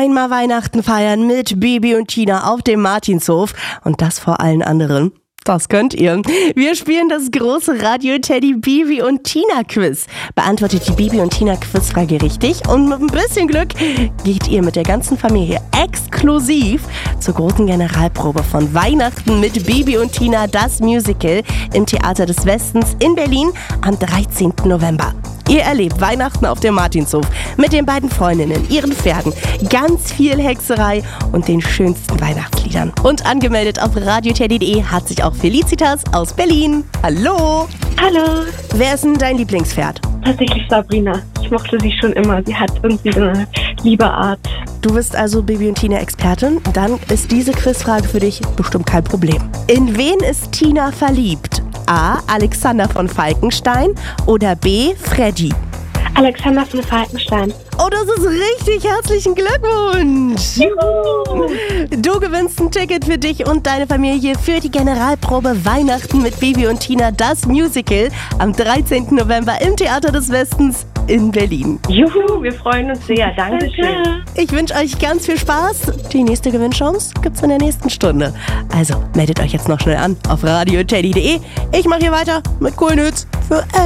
Einmal Weihnachten feiern mit Bibi und Tina auf dem Martinshof und das vor allen anderen. Das könnt ihr. Wir spielen das große Radio-Teddy Bibi und Tina Quiz. Beantwortet die Bibi und Tina Quizfrage richtig und mit ein bisschen Glück geht ihr mit der ganzen Familie exklusiv zur großen Generalprobe von Weihnachten mit Bibi und Tina, das Musical im Theater des Westens in Berlin am 13. November. Ihr erlebt Weihnachten auf dem Martinshof mit den beiden Freundinnen, ihren Pferden, ganz viel Hexerei und den schönsten Weihnachtsliedern. Und angemeldet auf radioteddy.de hat sich auch Felicitas aus Berlin. Hallo! Hallo! Wer ist denn dein Lieblingspferd? Tatsächlich Sabrina. Ich mochte sie schon immer. Sie hat irgendwie so eine liebe Art. Du bist also Bibi und Tina Expertin. Dann ist diese Quizfrage für dich bestimmt kein Problem. In wen ist Tina verliebt? A. Alexander von Falkenstein oder B. Freddy? Alexander von Falkenstein. Oh, das ist richtig. Herzlichen Glückwunsch. Juhu. Du gewinnst ein Ticket für dich und deine Familie für die Generalprobe Weihnachten mit Bibi und Tina, das Musical, am 13. November im Theater des Westens in Berlin. Juhu, wir freuen uns sehr. Dankeschön. Ich wünsche euch ganz viel Spaß. Die nächste Gewinnchance gibt's in der nächsten Stunde. Also meldet euch jetzt noch schnell an auf radioteddy.de. Ich mache hier weiter mit coolen Hits für